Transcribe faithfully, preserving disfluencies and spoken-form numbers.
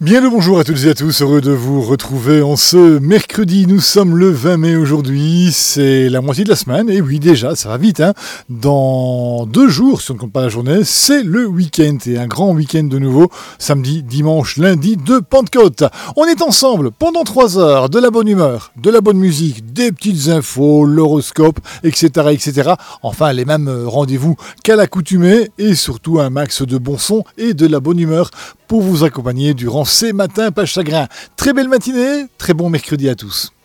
Bien le bonjour à toutes et à tous, heureux de vous retrouver en ce mercredi, nous sommes le vingt mai aujourd'hui, c'est la moitié de la semaine, et oui déjà, ça va vite, hein. Dans deux jours, si on ne compte pas la journée, c'est le week-end, et un grand week-end de nouveau, samedi, dimanche, lundi de Pentecôte. On est ensemble pendant trois heures, de la bonne humeur, de la bonne musique, des petites infos, l'horoscope, et cetera, et cetera. Enfin, les mêmes rendez-vous qu'à l'accoutumée, et surtout un max de bon son et de la bonne humeur pour vous accompagner durant ces matins pas chagrin. Très belle matinée, très bon mercredi à tous.